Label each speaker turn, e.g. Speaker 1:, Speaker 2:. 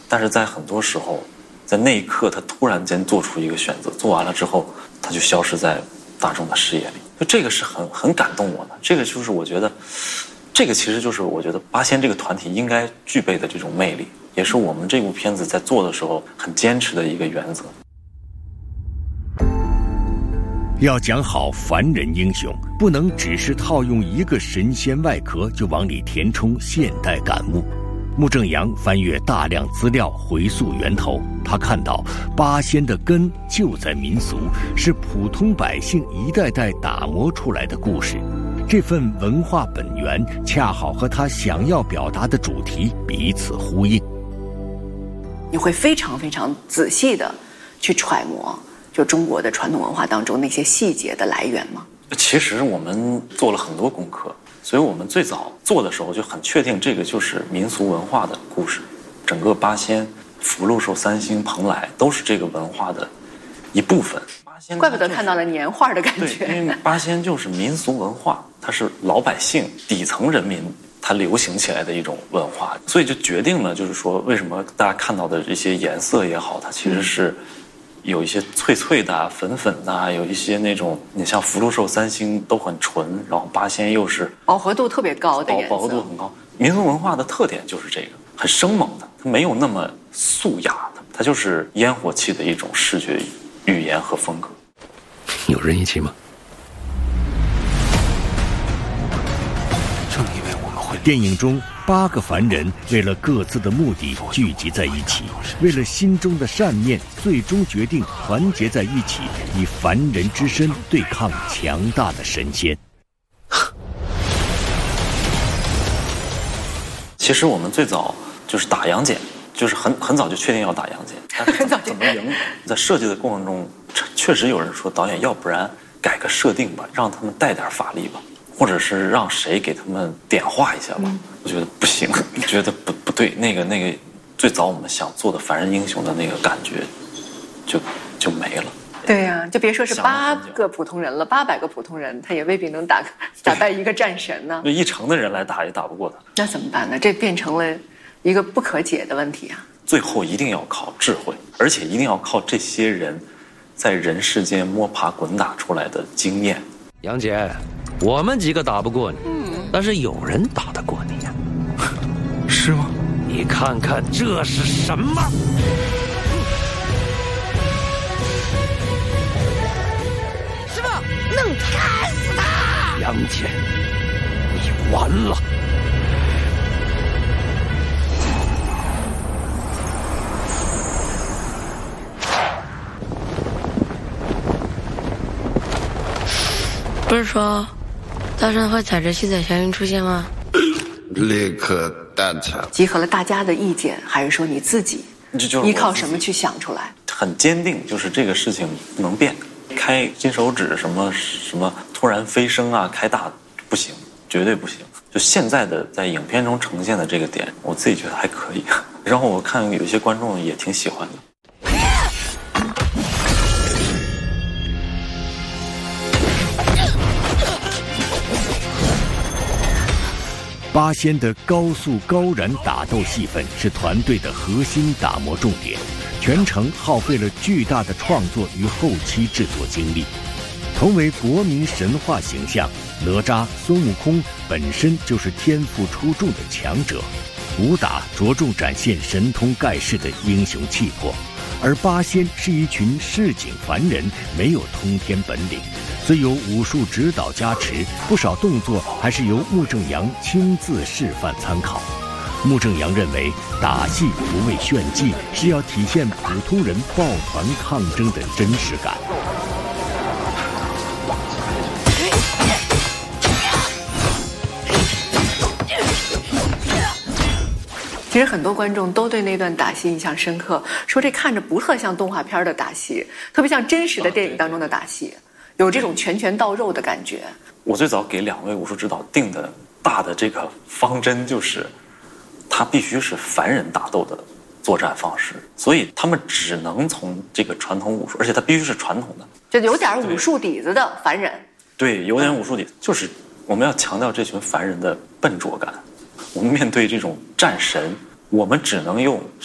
Speaker 1: 但是在很多时候，在那一刻他突然间做出一个选择，做完了之后他就消失在大众的视野里，就这个是很感动我的。这个就是我觉得，这个其实就是我觉得八仙这个团体应该具备的这种魅力，也是我们这部片子在做的时候很坚持的一个原则。
Speaker 2: 要讲好凡人英雄，不能只是套用一个神仙外壳就往里填充现代感悟。穆正阳翻阅大量资料，回溯源头，他看到八仙的根就在民俗，是普通百姓一代代打磨出来的故事。这份文化本源恰好和他想要表达的主题彼此呼应。
Speaker 3: 你会非常非常仔细的去揣摩就中国的传统文化当中那些细节的来源吗？
Speaker 1: 其实我们做了很多功课，所以我们最早做的时候就很确定这个就是民俗文化的故事，整个八仙、福禄寿三星、蓬莱都是这个文化的一部分。
Speaker 3: 怪不得看到了年画的感觉。
Speaker 1: 对，因为八仙就是民俗文化，它是老百姓底层人民它流行起来的一种文化，所以就决定了就是说为什么大家看到的这些颜色也好，它其实是有一些脆脆的、粉粉的，有一些那种你像福禄寿三星都很纯，然后八仙又是
Speaker 3: 饱和度特别高的颜色，
Speaker 1: 饱和度很高。民俗文化的特点就是这个，很生猛的，它没有那么素雅的，它就是烟火气的一种视觉语言和风格。
Speaker 4: 有人一起吗？
Speaker 5: 正因为我们会
Speaker 2: 电影中8个凡人为了各自的目的聚集在一起，为了心中的善念，最终决定团结在一起，以凡人之身对抗强大的神仙。
Speaker 1: 其实我们最早就是打杨戬，就是很早就确定要打杨戬，但是怎么赢？在设计的过程中，确实有人说导演要不然改个设定吧，让他们带点法力吧，或者是让谁给他们点化一下吧。我觉得不行，觉得不对，那个最早我们想做的凡人英雄的那个感觉就没了。
Speaker 3: 对呀，就别说是8个普通人了，800个普通人，他也未必能打败一个战神呢。
Speaker 1: 就1成的人来打也打不过他。
Speaker 3: 那怎么办呢？这变成了一个不可解的问题啊！
Speaker 1: 最后一定要靠智慧，而且一定要靠这些人在人世间摸爬滚打出来的经验。
Speaker 4: 杨戬，我们几个打不过你，但是有人打得过你呀。
Speaker 5: 是吗？
Speaker 4: 你看看这是什么？
Speaker 6: 师傅，弄砍死他！
Speaker 4: 杨戬，你完了！
Speaker 6: 不是说大圣会踩着七彩祥云出现吗？
Speaker 7: 立刻蛋挞。
Speaker 3: 集合了大家的意见，还是说你自己依靠什么去想出来？
Speaker 1: 很坚定，就是这个事情不能变。开金手指什么突然飞升啊，开大不行，绝对不行。就现在的在影片中呈现的这个点，我自己觉得还可以。然后我看有一些观众也挺喜欢的。
Speaker 2: 八仙的高速高燃打斗戏份是团队的核心打磨重点，全程耗费了巨大的创作与后期制作精力。同为国民神话形象，哪吒、孙悟空本身就是天赋出众的强者，武打着重展现神通盖世的英雄气魄，而八仙是一群市井凡人，没有通天本领。虽有武术指导加持，不少动作还是由穆正阳亲自示范参考。穆正阳认为，打戏不为炫技，是要体现普通人抱团抗争的真实感。
Speaker 3: 其实很多观众都对那段打戏印象深刻，说这看着不特像动画片的打戏，特别像真实的电影当中的打戏。有这种拳到肉的感觉。
Speaker 1: 我最早给2位武术指导定的大的这个方针就是，他必须是凡人打斗的作战方式，所以他们只能从这个传统武术，而且他必须是传统的，
Speaker 3: 就有点武术底子的凡人。
Speaker 1: 对，有点武术底子，就是我们要强调这群凡人的笨拙感。我们面对这种战神，我们只能用